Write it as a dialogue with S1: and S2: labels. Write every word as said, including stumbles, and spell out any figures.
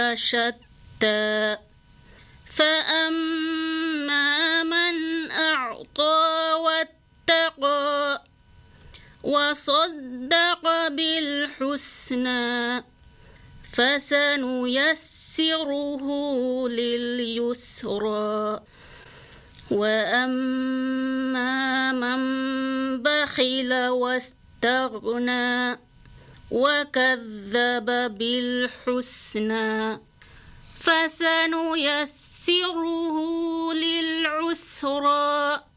S1: شتى فأما من أعطى واتقى وصدق بالحسنى فسنيسره لليسرى وأما من بخل واستغنى وكذب بالحسنى فسنيسره للعسرى